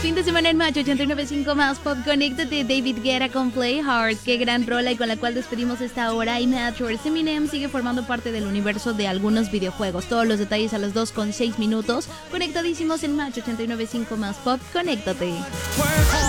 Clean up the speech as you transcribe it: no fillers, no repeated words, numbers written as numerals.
Fin de semana en Macho 89.5 más pop. Conéctate, David Guetta con Play Hard. Qué gran rola y con la cual despedimos esta hora. Y Matters Eminem sigue formando parte del universo de algunos videojuegos. Todos los detalles a las 2:06. Conectadísimos en Macho 89.5 más pop. Conéctate.